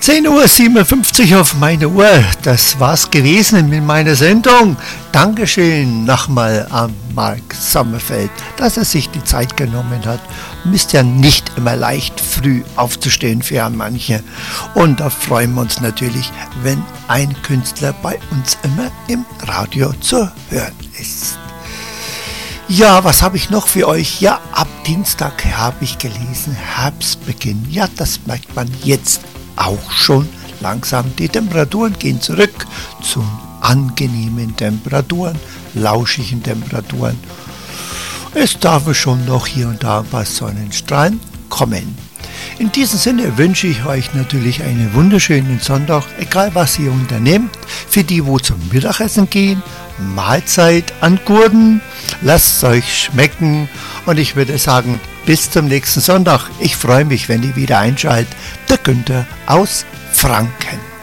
10:57 Uhr auf meine Uhr. Das war's gewesen mit meiner Sendung. Dankeschön nochmal an Mark Sommerfeld, dass er sich die Zeit genommen hat. Ist ja nicht immer leicht, früh aufzustehen für manche. Und da freuen wir uns natürlich, wenn ein Künstler bei uns immer im Radio zu hören ist. Ja, was habe ich noch für euch? Ja, ab Dienstag habe ich gelesen, Herbstbeginn. Ja, das merkt man jetzt auch schon langsam. Die Temperaturen gehen zurück zu angenehmen Temperaturen, lauschigen Temperaturen. Es darf schon noch hier und da ein paar Sonnenstrahlen kommen. In diesem Sinne wünsche ich euch natürlich einen wunderschönen Sonntag, egal was ihr unternehmt. Für die, wo zum Mittagessen gehen, Mahlzeit an Gurten, lasst es euch schmecken und ich würde sagen, bis zum nächsten Sonntag. Ich freue mich, wenn ihr wieder einschaltet. Der Günther aus Franken.